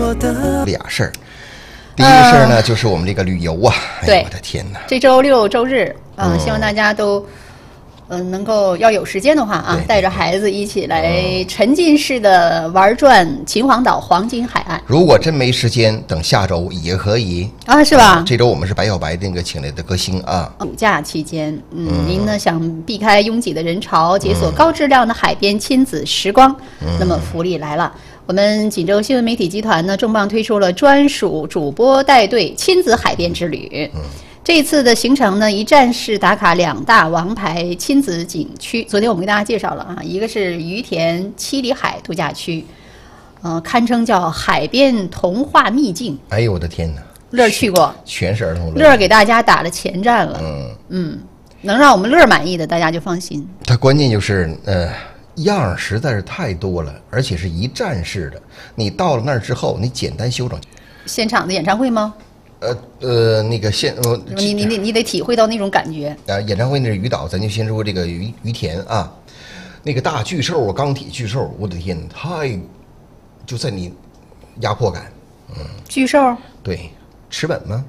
俩事儿。第一个事儿呢，就是我们这个旅游啊，哎呦我的天哪！ 这周六周日希望大家都能够要有时间的话啊，带着孩子一起来沉浸式的玩转秦皇岛黄金海岸。 如果真没时间，等下周也可以啊，是吧？ 这周我们是白小白那个请来的歌星啊。 暑假期间，您呢想避开拥挤的人潮，解锁高质量的海边亲子时光，那么福利来了。我们锦州新闻媒体集团呢，重磅推出了专属主播带队亲子海边之旅。这次的行程呢，一站式打卡2大王牌亲子景区。昨天我们给大家介绍了啊，一个是于田七里海度假区，堪称叫海边童话秘境。 哎呦我的天哪！ 乐去过， 全是儿童乐。 乐给大家打了前站了。能让我们乐满意的，大家就放心。 它关键就是样儿实在是太多了，而且是一站式的。你到了那儿之后，你简单休整。 现场的演唱会吗？ 那个你得体会到那种感觉。 演唱会那是鱼岛，咱就先说这个于田啊，那个大巨兽啊，钢体巨兽，我的天，太就在你压迫感。 巨兽？ 对，吃稳吗？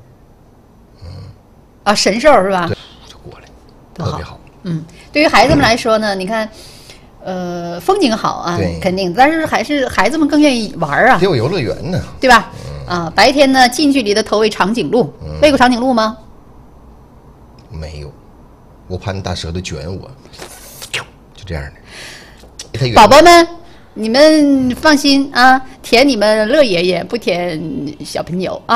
神兽是吧？ 对，就过来，特别好。 对于孩子们来说呢，你看。风景好啊，肯定，但是还是孩子们更愿意玩啊， 得有游乐园呢， 对吧？白天呢，近距离的投喂长颈鹿，喂过长颈鹿吗？ 没有，我怕那大舌头卷我，就这样的。 宝宝们，你们放心啊，舔你们乐爷爷，不舔小朋友啊。